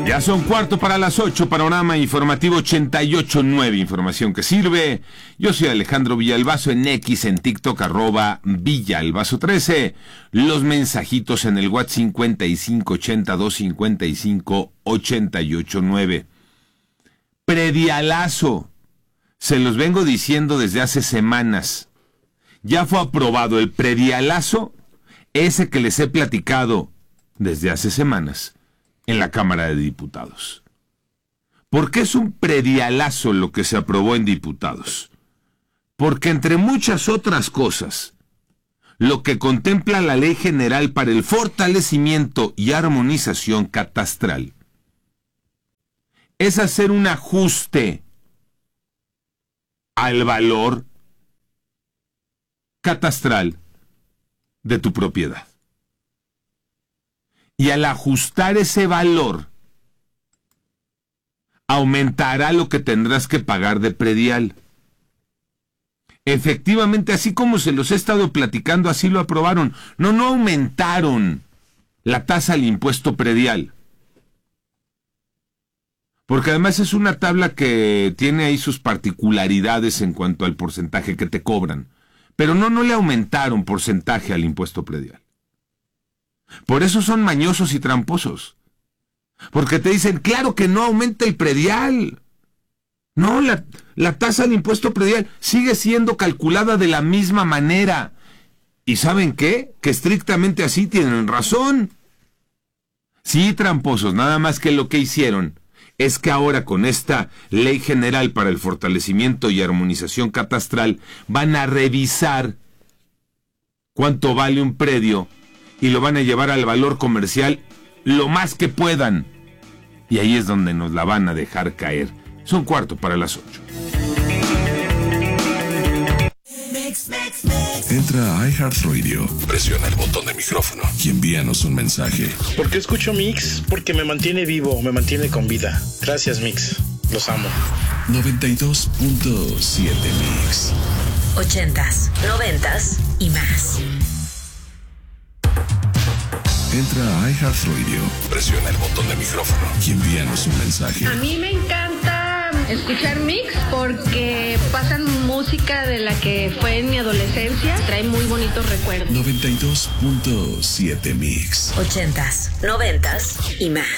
Ya son 7:45, panorama informativo 88.9, información que sirve. Yo soy Alejandro Villalbazo, en X, en TikTok, @Villalbazo13. Los mensajitos en el WhatsApp 5582558889. Predialazo. Se los vengo diciendo desde hace semanas. Ya fue aprobado el predialazo, ese que les he platicado desde hace semanas, en la Cámara de Diputados. ¿Por qué es un predialazo lo que se aprobó en diputados? Porque entre muchas otras cosas, lo que contempla la Ley General para el fortalecimiento y armonización catastral es hacer un ajuste al valor catastral de tu propiedad. Y al ajustar ese valor, aumentará lo que tendrás que pagar de predial. Efectivamente, así como se los he estado platicando, así lo aprobaron. No aumentaron la tasa del impuesto predial. Porque además es una tabla que tiene ahí sus particularidades en cuanto al porcentaje que te cobran. Pero no le aumentaron porcentaje al impuesto predial. Por eso son mañosos y tramposos. Porque te dicen, claro que no aumenta el predial. No, la tasa del impuesto predial sigue siendo calculada de la misma manera. ¿Y saben qué? Que estrictamente así tienen razón. Sí, tramposos, nada más que lo que hicieron es que ahora con esta Ley General para el Fortalecimiento y Armonización Catastral van a revisar cuánto vale un predio y lo van a llevar al valor comercial lo más que puedan. Y ahí es donde nos la van a dejar caer. Son 7:45. Entra a iHeartRadio, presiona el botón de micrófono y envíanos un mensaje. ¿Por qué escucho Mix? Porque me mantiene vivo, me mantiene con vida. Gracias, Mix. Los amo. 92.7 Mix. 80s, 90s y más. Entra a iHeartRadio, presiona el botón de micrófono y envíanos un mensaje. A mí me encanta escuchar Mix porque pasan música de la que fue en mi adolescencia. Trae muy bonitos recuerdos. 92.7 Mix. 80s, 90s y más.